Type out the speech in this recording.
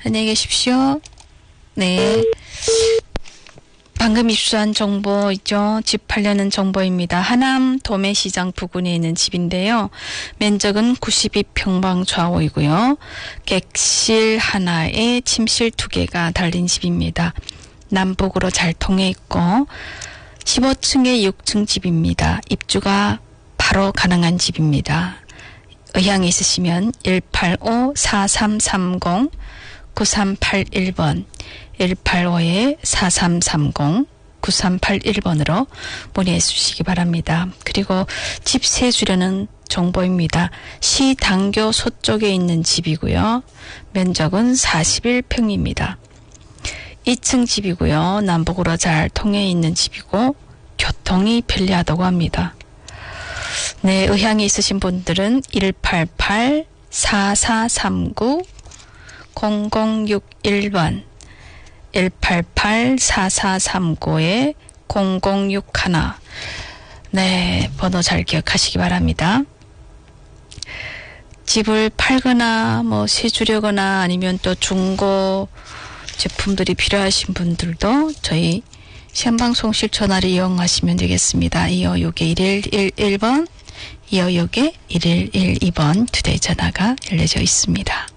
안녕히 계십시오. 네. 방금 입수한 정보 있죠? 집 팔려는 정보입니다. 하남 도매시장 부근에 있는 집인데요. 면적은 92평방 좌우이고요. 객실 하나에 침실 2개가 달린 집입니다. 남북으로 잘 통해 있고 15층에 6층 집입니다. 입주가 바로 가능한 집입니다. 의향이 있으시면 185-4330-9381번 185-4330-9381번으로 문의해 주시기 바랍니다. 그리고 집 세 주려는 정보입니다. 시 당교 서쪽에 있는 집이고요. 면적은 41평입니다. 2층 집이고요. 남북으로 잘 통해 있는 집이고 교통이 편리하다고 합니다. 네, 의향이 있으신 분들은 188-4439-0061번 188-4439-0061 네, 번호 잘 기억하시기 바랍니다. 집을 팔거나 세 주려거나 아니면 또 중고 제품들이 필요하신 분들도 저희 시험방송 실전화를 이용하시면 되겠습니다. 256-1111번 256-1112번 두 대의 전화가 열려져 있습니다.